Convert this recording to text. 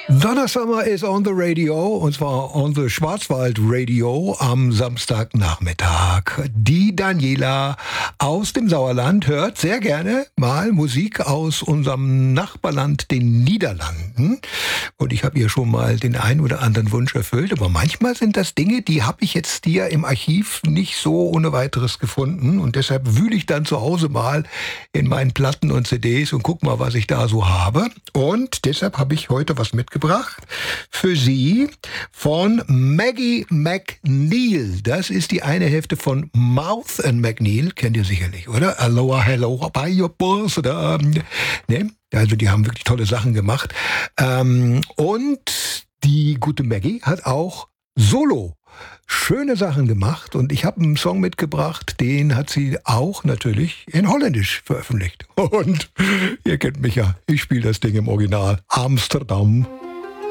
Donna Summer is on the radio, und zwar on the Schwarzwald Radio am Samstagnachmittag. Die Daniela aus dem Sauerland hört sehr gerne mal Musik aus unserem Nachbarland, den Niederlanden. Und ich habe ihr schon mal den einen oder anderen Wunsch erfüllt. Aber manchmal sind das Dinge, die habe ich jetzt hier im Archiv nicht so ohne weiteres gefunden. Und deshalb wühle ich dann zu Hause mal in meinen Platten und CDs und guck mal, was ich da so habe. Und deshalb habe ich heute was mitgebracht für Sie von Maggie McNeil. Das ist die eine Hälfte von Mouth and McNeil. Kennt ihr sicherlich, oder? Aloha, hello, by your boss. Oder, ne? Also die haben wirklich tolle Sachen gemacht. Und die gute Maggie hat auch Solo schöne Sachen gemacht, und ich habe einen Song mitgebracht, den hat sie auch natürlich in Holländisch veröffentlicht. Und ihr kennt mich ja, ich spiele das Ding im Original. Amsterdam.